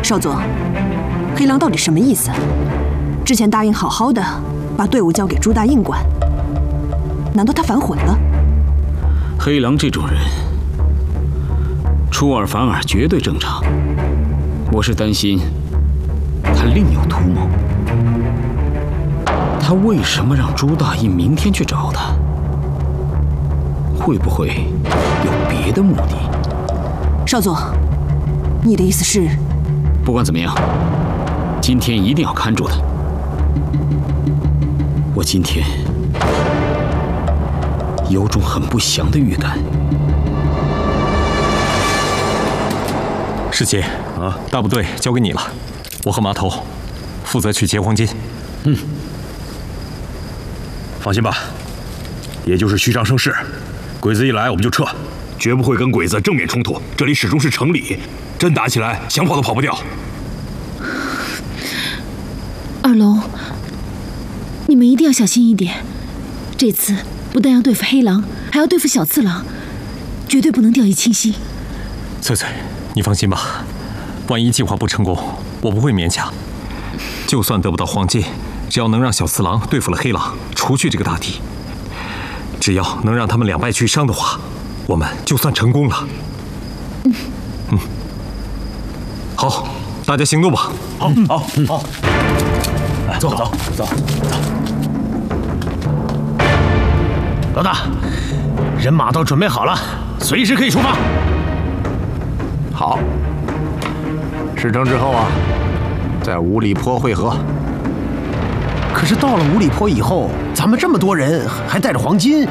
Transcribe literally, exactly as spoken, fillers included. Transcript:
少佐，黑狼到底什么意思？之前答应好好的把队伍交给朱大印管，难道他反悔了？ 黑狼这种人，出尔反尔绝对正常。我是担心他另有图谋。他为什么让朱大印明天去找他？会不会有别的目的？ 少佐，你的意思是？ 不管怎么样，今天一定要看住他。我今天有种很不祥的预感。 师姐啊，大部队交给你了，我和麻头负责去劫黄金。 嗯，放心吧，也就是虚张声势，鬼子一来我们就撤，绝不会跟鬼子正面冲突。这里始终是城里，真打起来，想跑都跑不掉。 二龙，你们一定要小心一点。这次不但要对付黑狼，还要对付小次郎，绝对不能掉以轻心。 翠翠，你放心吧，万一计划不成功，我不会勉强。就算得不到黄金，只要能让小次郎对付了黑狼，除去这个大敌，只要能让他们两败俱伤的话，我们就算成功了。嗯嗯，好，大家行动吧。 好，好，好。走走走走。 老大，人马都准备好了，随时可以出发。 好，事成之后啊，在五里坡会合。 可是到了五里坡以后，咱们这么多人，还带着黄金，